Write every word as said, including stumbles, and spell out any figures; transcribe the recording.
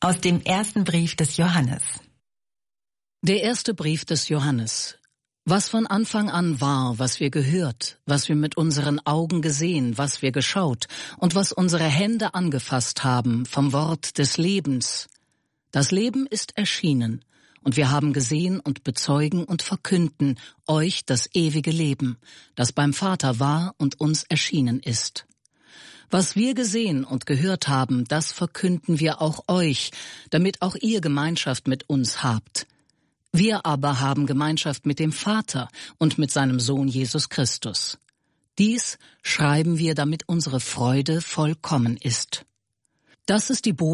Aus dem ersten Brief des Johannes. Der erste Brief des Johannes. Was von Anfang an war, was wir gehört, was wir mit unseren Augen gesehen, was wir geschaut und was unsere Hände angefasst haben vom Wort des Lebens. Das Leben ist erschienen, und wir haben gesehen und bezeugen und verkünden euch das ewige Leben, das beim Vater war und uns erschienen ist. Was wir gesehen und gehört haben, das verkünden wir auch euch, damit auch ihr Gemeinschaft mit uns habt. Wir aber haben Gemeinschaft mit dem Vater und mit seinem Sohn Jesus Christus. Dies schreiben wir, damit unsere Freude vollkommen ist. Das ist die Botschaft